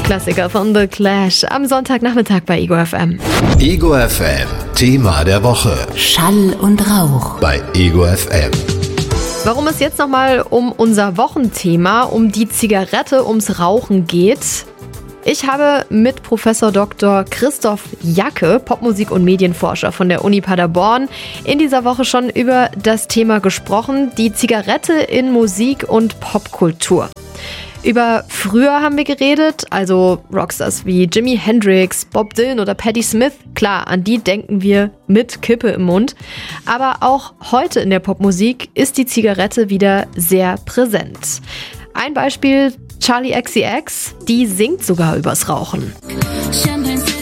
Klassiker von The Clash am Sonntagnachmittag bei Ego FM. Ego FM, Thema der Woche. Schall und Rauch. Bei Ego FM. Warum es jetzt nochmal um unser Wochenthema, um die Zigarette, ums Rauchen geht. Ich habe mit Professor Dr. Christoph Jacke, Popmusik- und Medienforscher von der Uni Paderborn, in dieser Woche schon über das Thema gesprochen, die Zigarette in Musik und Popkultur. Über früher haben wir geredet, also Rockstars wie Jimi Hendrix, Bob Dylan oder Patti Smith. Klar, an die denken wir mit Kippe im Mund. Aber auch heute in der Popmusik ist die Zigarette wieder sehr präsent. Ein Beispiel: Charli XCX, die singt sogar übers Rauchen. Champagne